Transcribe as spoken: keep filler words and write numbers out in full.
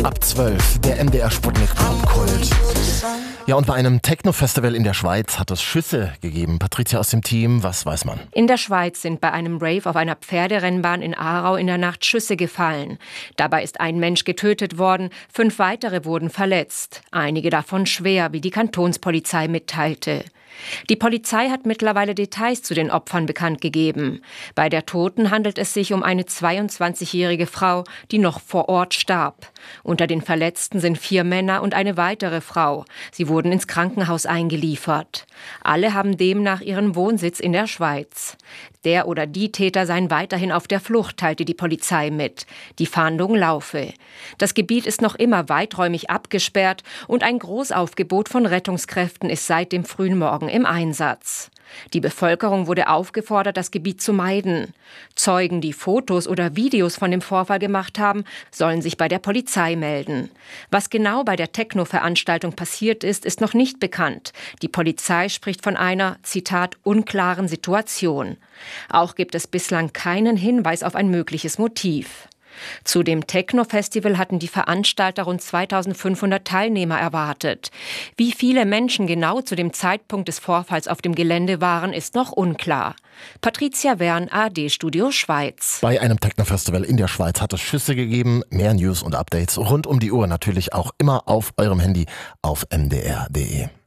ab zwölf, der M D R Sputnik Popkult. Ja, und bei einem Techno-Festival in der Schweiz hat es Schüsse gegeben. Patricia aus dem Team, was weiß man? In der Schweiz sind bei einem Rave auf einer Pferderennbahn in Aarau in der Nacht Schüsse gefallen. Dabei ist ein Mensch getötet worden, fünf weitere wurden verletzt. Einige davon schwer, wie die Kantonspolizei mitteilte. Die Polizei hat mittlerweile Details zu den Opfern bekannt gegeben. Bei der Toten handelt es sich um eine zweiundzwanzigjährige Frau, die noch vor Ort starb. Unter den Verletzten sind vier Männer und eine weitere Frau. Sie wurden ins Krankenhaus eingeliefert. Alle haben demnach ihren Wohnsitz in der Schweiz. Der oder die Täter seien weiterhin auf der Flucht, teilte die Polizei mit. Die Fahndung laufe. Das Gebiet ist noch immer weiträumig abgesperrt und ein Großaufgebot von Rettungskräften ist seit dem frühen Morgen im Einsatz. Die Bevölkerung wurde aufgefordert, das Gebiet zu meiden. Zeugen, die Fotos oder Videos von dem Vorfall gemacht haben, sollen sich bei der Polizei melden. Was genau bei der Techno-Veranstaltung passiert ist, ist noch nicht bekannt. Die Polizei spricht von einer, Zitat, unklaren Situation. Auch gibt es bislang keinen Hinweis auf ein mögliches Motiv. Zu dem Techno-Festival hatten die Veranstalter rund zweitausendfünfhundert Teilnehmer erwartet. Wie viele Menschen genau zu dem Zeitpunkt des Vorfalls auf dem Gelände waren, ist noch unklar. Patricia Wern, A R D-Studio Schweiz. Bei einem Techno-Festival in der Schweiz hat es Schüsse gegeben. Mehr News und Updates rund um die Uhr natürlich auch immer auf eurem Handy auf m d r punkt d e.